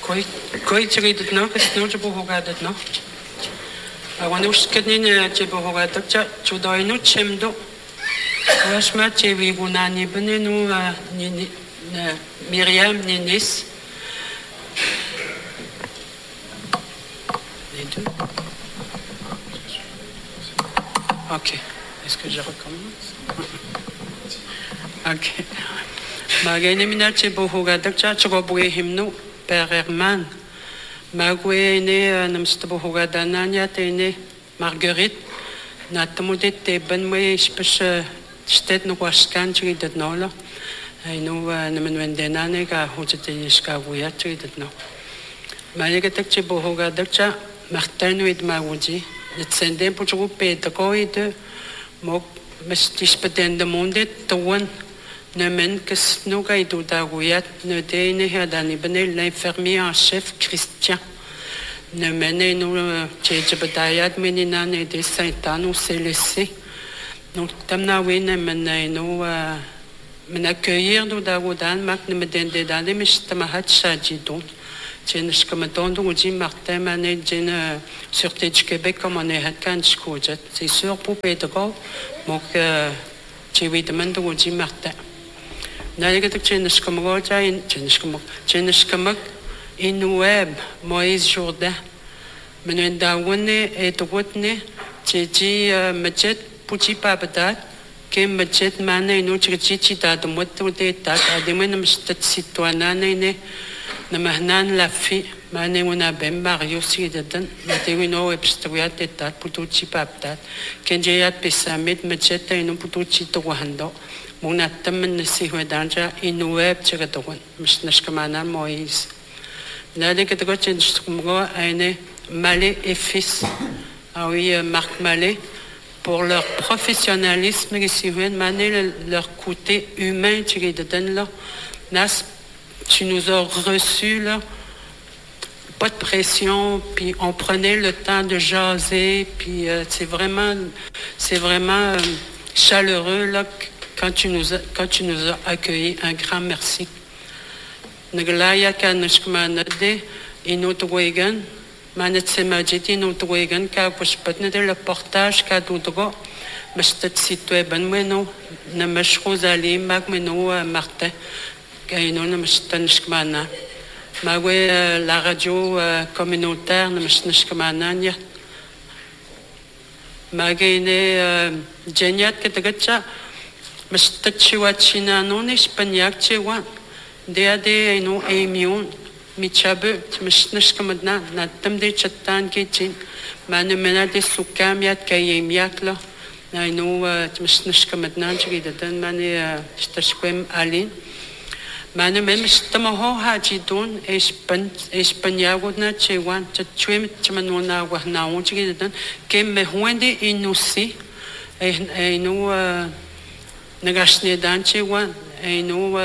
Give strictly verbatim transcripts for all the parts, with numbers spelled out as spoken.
Koi koi chiri no kasno je bohoga no. Awan uskadni je bohoga cha chudoi no chemdo. Washma che vi gunani benenu ni Myriam Ninis. Les deux. Ok. Est-ce que je recommence? Ok. Magane minache bohoga cha chogobuge himno. Père Herman, Magwene, Namstabohoga Danania, Tene, Marguerite, Natamude, Benway, Special State no Wascan, treated Nola. I know Namendenanega, who to Teniska, we are treated no. Manigatek Bohoga Dacha, Martin with Mawuji, that send them put you pay the goid, Mok, Mestispeten the Monde, the one. Ne men que nous gaïdou d'agouillat ne déne hadanibené l'infirmier en chef Christian. Ne menez nous tchébedayat meninan et des saints nous s'est laissé. Donc tamna oui ne menez nous men accueillir nous d'agoudan mak ne me dende d'aller mais stamahat chadidon. Tiens je comme tondou ou dit Martin mané d'une sûreté du Québec comme on est hat quand je couche. C'est sûr pour pédago donc tchéwi demande ou dit Martin. Naligatak Chenishkamoga in Chenishkamok, Chenishkamak in Web, Moïse Jourdain. Menenda Wune et Wutne, Cheji Machet, Puchi Papadat, Kim Machet Mane, Nutrichi, Tad, Moto de Tat, Ademenum Stat Situanane, Namahnan Lafi, Mane Unabem, Mario Sidadan, Matewino Ebstruat et Tat, Putuchi Papadat, Kenjayat Pesamit, Machet, and Putuchi to Wando. Mona tamen si huedanja inueb chegatowan mishnashkamana Moïse. Nade que te gochen skumgo aine Malé et fils. Ah oui, Marc Malé, pour leur professionnalisme ici mané leur côté humain tu les donnes là. Nas tu nous as reçus là. Pas de pression, puis on prenait le temps de jaser, puis euh, c'est vraiment c'est vraiment euh, chaleureux là. Quand tu nous as, quand tu nous as accueillis, un grand merci. Naglaya kanashkmanade inotwegan manatsemajiti inotwegan ka pushpatne de le portage ka doudro mastat sitwe banweno namashrozali magmeno Martin kaino namashtanshkmana magwe la radio communautaire namashtanshkmana nya magene geniat ketagacha Mastachewachina non espagnac chewa deade no emion michabe mastnashkamadna natam de chatan kitchen manemena de sukamiat kayemiak la no mastnashkamadna chigidan mane stashkwem alin manemem stamaho hajidon espan espagnagodna chewan chachwem chamanona wahnaon chigidan kem mehwende inusi e no Nagashne danche wan et nous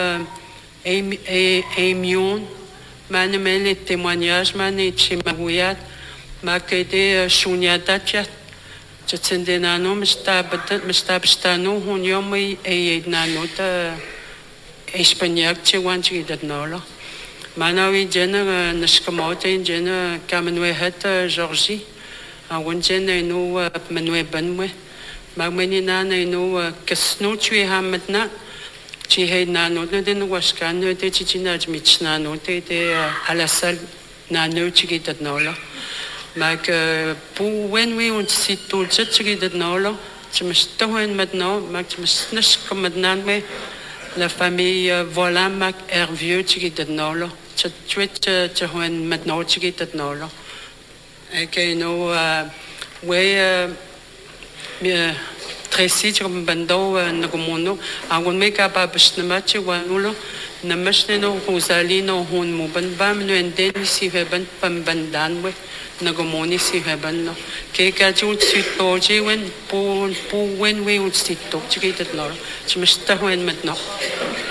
aimions manuel les témoignages mané chimaguyat makede shunyatatya chatsendenano mstabatat mstabstano hunyomi e nanota espagnac chewan chidatnolo manawi jena nashkamote jena kamenwe hat Georgie awon jena no menwe banwe Magmenina no kasno chui hamatna chi hay nano de no waskan de chichinaj michna no te de alasal nano chigitat nolo mag pour when we on sit tout chigitat nolo chmstohen maintenant mag chmsnash comme maintenant mais la famille voilà mag Hervieux chigitat nolo chwet chwen maintenant chigitat nolo et que no we Bien, Tracy, comme bando, nagomono, agon meka babshnamachi wanulo, namashno, Rosalino, Hon Mubanbam, no and then si heaven pambandanwe, nagomoni si heaven. Kekaju sitoji when, pour, pour when we would sit to, chicated law, Chimista when met no.